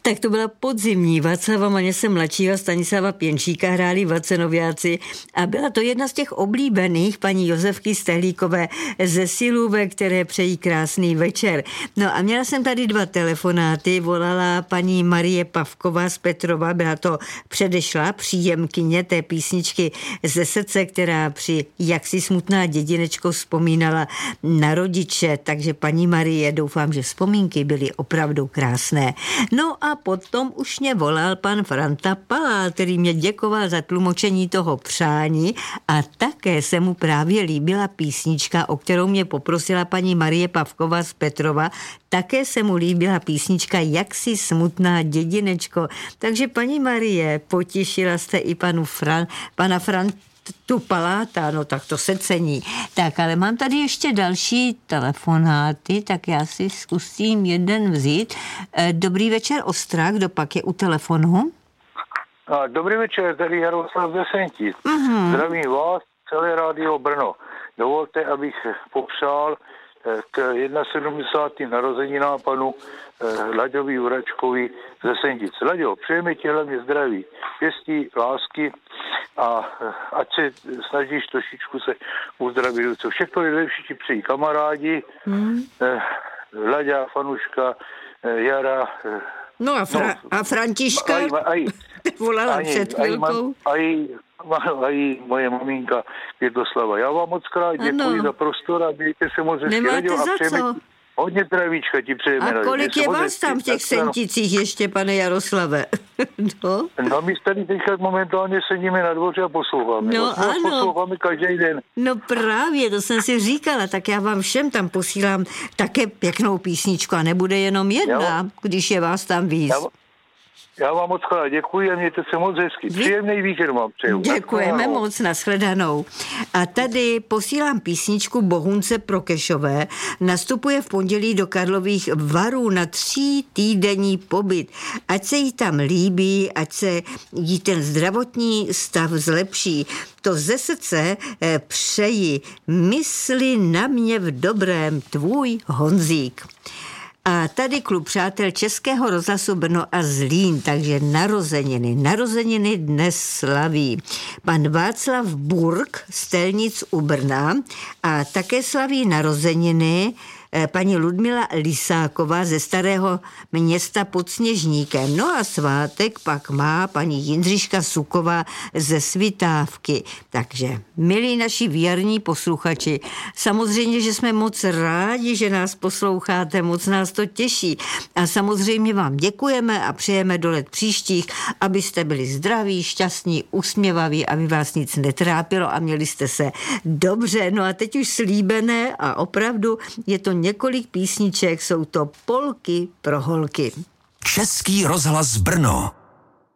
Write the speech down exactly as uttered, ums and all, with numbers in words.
Tak to byla podzimní. Václava Maněse mladšího, Stanislava Pěnčíka hráli Vacenoviáci a byla to jedna z těch oblíbených paní Josefky Stehlíkové ze Silůvek, které přejí krásný večer. No a měla jsem tady dva telefonáty, volala paní Marie Pavková z Petrova, byla to předešla příjemkyně té písničky ze srdce, která při Jaksi smutná dědinečko vzpomínala na rodiče, takže paní Marie, doufám, že vzpomínky byly opravdu krásné. No a potom už mě volal pan Franta Palál, který mě děkoval za tlumočení toho přání a také se mu právě líbila písnička, o kterou mě poprosila paní Marie Pavková z Petrova. Také se mu líbila písnička Jaksi smutná dědinečko. Takže paní Marie, potěšila jste i panu Fran, pana Franta tu Paláta, no tak to se cení. Tak, ale mám tady ještě další telefonáty, tak já si zkusím jeden vzít. Dobrý večer, Ostrah, kdo pak je u telefonu? A, dobrý večer, tady Jaroslav ze Sentic. Mm-hmm. Zdravím vás, celé rádio Brno. Dovolte, abych popřál k sedmdesátým narozeninám panu Laďovi Juračkovi ze Sentic. Laďo, přejeme ti hlavně zdraví, štěstí, lásky a ať se snažíš trošičku se uzdravit. Co všechno nejlepší ti přejí kamarádi, mm. Laďa, Fanuška, Jara. No a, Fra- no, a Františka? Aj, aj, volala aj, před chvilkou. Aj, aj moje maminka Vědoslava. Já vám moc krát děkuji za prostor a mějte se moc hezky. Nemáte a za co. Hodně zdravíčka ti přejeme. A kolik je vás tam v těch Senticích ještě, pane Jaroslave? No, no my tady teďka momentálně sedíme na dvoře a posloucháme. No vlastně ano. Posloucháme každý den. No právě, to jsem si říkala, tak já vám všem tam posílám také pěknou písničku a nebude jenom jedna, já, když je vás tam víc. Já, já vám moc krát děkuji a mějte se moc hezky. Příjemný víkend vám přeju. Děkujeme moc, nashledanou. A tady posílám písničku Bohunce Prokešové. Nastupuje v pondělí do Karlových Varů na tří týdenní pobyt. Ať se jí tam líbí, ať se jí ten zdravotní stav zlepší. To ze srdce eh, přeji. Mysli na mě v dobrém, tvůj Honzík. A tady klub přátel Českého rozhlasu Brno a Zlín, takže narozeniny. Narozeniny dnes slaví pan Václav Burk z Telnic u Brna a také slaví narozeniny paní Ludmila Lisáková ze Starého Města pod Sněžníkem. No a svátek pak má paní Jindřiška Suková ze Svitávky. Takže, milí naši věrní posluchači, samozřejmě, že jsme moc rádi, že nás posloucháte, moc nás to těší. A samozřejmě vám děkujeme a přejeme do let příštích, abyste byli zdraví, šťastní, usměvaví, aby vás nic netrápilo a měli jste se dobře. No a teď už slíbené a opravdu je to několik písniček, jsou to polky pro holky. Český rozhlas Brno.